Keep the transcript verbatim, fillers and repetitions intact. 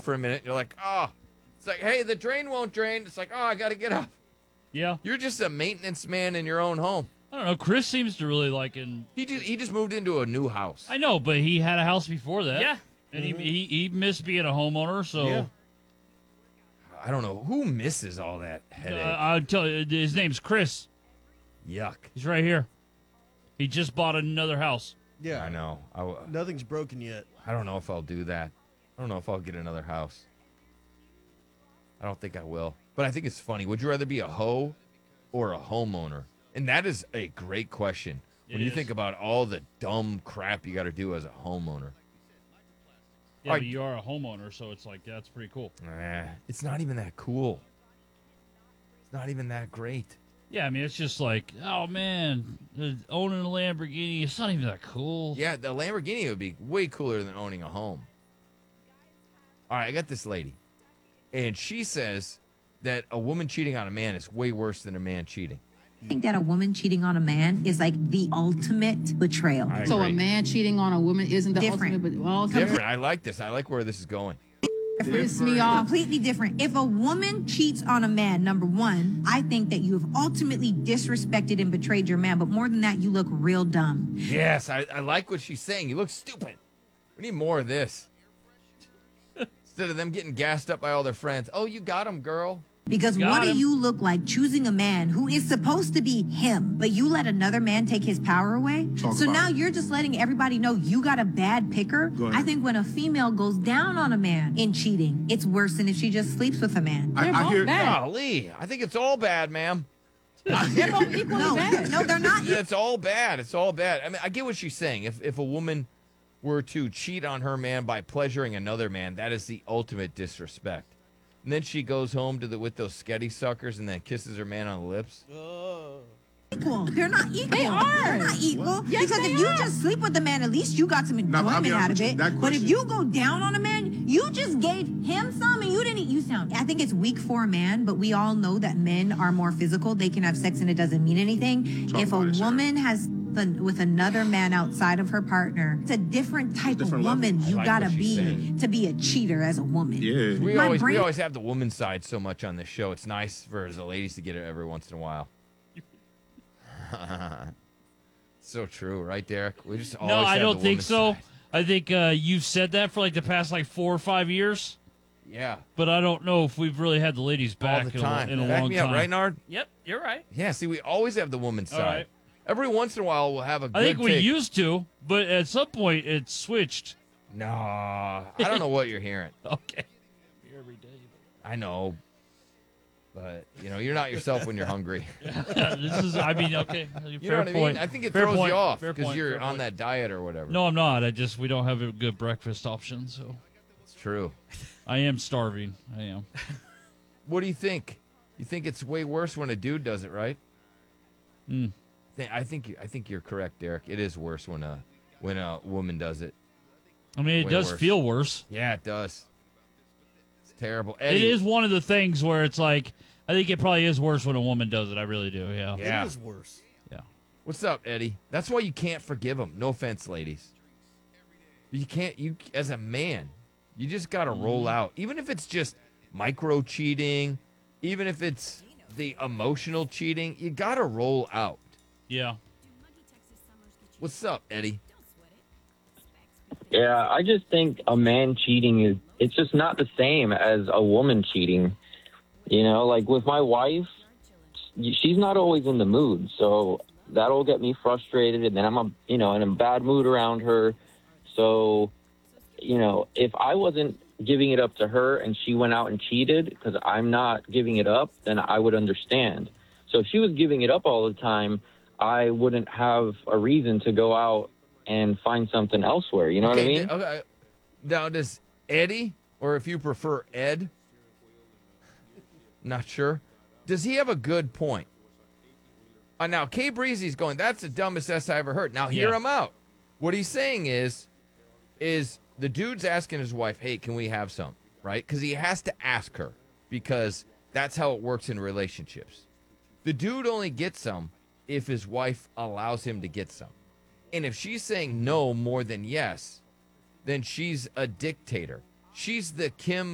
for a minute. You're like, oh, it's like, hey, the drain won't drain. It's like, oh, I got to get up. Yeah. You're just a maintenance man in your own home. I don't know. Chris seems to really like it. He just he just moved into a new house. I know, but he had a house before that. Yeah. And Mm-hmm. he, he he missed being a homeowner, so Yeah. I don't know who misses all that uh, headache. I'll tell you, his name's Chris. Yuck. He's right here. He just bought another house. Yeah. I know. I, w- Nothing's broken yet. I don't know if I'll do that. I don't know if I'll get another house. I don't think I will. But I think it's funny. Would you rather be a hoe or a homeowner? And that is a great question. When It you is. think about all the dumb crap you got to do as a homeowner. Yeah, I- but you are a homeowner, so it's like, that's pretty cool. Eh, it's not even that cool. It's not even that great. Yeah, I mean, it's just like, oh, man, uh, owning a Lamborghini, it's not even that cool. Yeah, the Lamborghini would be way cooler than owning a home. All right, I got this lady. And she says that a woman cheating on a man is way worse than a man cheating. I think that a woman cheating on a man is like the ultimate betrayal. I So a agree. man cheating on a woman isn't the Different. ultimate, but well, Different. I like this. I like where this is going. piss me off. Completely different. If a woman cheats on a man, number one, I think that you have ultimately disrespected and betrayed your man. But more than that, you look real dumb. Yes, I, I like what she's saying. You look stupid. We need more of this. Instead of them getting gassed up by all their friends. Oh, you got him, girl. Because Got what do him. you look like choosing a man who is supposed to be him, but you let another man take his power away? Talk so about now it. you're just letting everybody know you got a bad picker? Go ahead. I think when a female goes down on a man in cheating, it's worse than if she just sleeps with a man. I, They're I both hear. bad. Golly, I think it's all bad, ma'am. They're both equally No, bad. no, they're not. It's all bad. It's all bad. I mean, I get what she's saying. If if a woman were to cheat on her man by pleasuring another man, that is the ultimate disrespect. And then she goes home to the with those sketty suckers and then kisses her man on the lips. Equal. They're not equal. They are. They're not equal. Yes, because they if you are. just sleep with the man, at least you got some Now, I'll enjoyment be out honest of with it. you, that But if question- you go down on a man, you just gave him some and you didn't. You sound. I think it's weak for a man, but we all know that men are more physical. They can have sex and it doesn't mean anything. Talk if a about it, Sarah. woman has fun with another man outside of her partner, it's a different type Different of woman level. you I like gotta what she's be saying. to be a cheater as a woman. Yeah. We My always we brain- always have the woman's side so much on this show. It's nice for the ladies to get it every once in a while. So true, right, Derek? We just always No, I have don't the think woman's so. side. I think uh, you've said that for like the past like four or five years, Yeah, but I don't know if we've really had the ladies all back the in, time. a, in a Back long me time. up, right, Nard? Yep, you're right. Yeah. See, we always have the woman's All side. right. Every once in a while, we'll have a. Good I think we take. used to, but at some point it switched. No, I don't know what you're hearing. Okay. Every day. I know, but you know, you're not yourself when you're hungry. this is, I mean, okay. You fair know what I point. mean? I think it Fair throws point. you off Fair because point. you're Fair on point. that diet or whatever. No, I'm not. I just we don't have a good breakfast option, so It's true. I am starving. I am. What do you think? You think it's way worse when a dude does it, right? Mm. Th- I think you- I think you're correct, Derek. It is worse when a when a woman does it. I mean, it Way does worse. feel worse. Yeah, it does. It's terrible. Eddie, It is one of the things where it's like I think it probably is worse when a woman does it. I really do. Yeah. Yeah. It is worse. Yeah. What's up, Eddie? That's why you can't forgive him. No offense, ladies. You can't. You as a man, you just got to roll out. Even if it's just micro cheating, even if it's the emotional cheating, you got to roll out. Yeah. What's up, Eddie? Yeah, I just think a man cheating is it's just not the same as a woman cheating. You know, like with my wife, she's not always in the mood, so that'll get me frustrated, and then I'm a you know in a bad mood around her. So, you know, if I wasn't giving it up to her and she went out and cheated because I'm not giving it up, then I would understand. So if she was giving it up all the time, I wouldn't have a reason to go out and find something elsewhere. You know what I mean? th- okay. Now, does Eddie, or if you prefer Ed, not sure, does he have a good point? Uh, now, K Breezy's going, that's the dumbest S I ever heard. Now, hear Yeah. him out. What he's saying is, is the dude's asking his wife, hey, can we have some? Right? Because he has to ask her because that's how it works in relationships. The dude only gets some if his wife allows him to get some. And if she's saying no more than yes, then she's a dictator. She's the Kim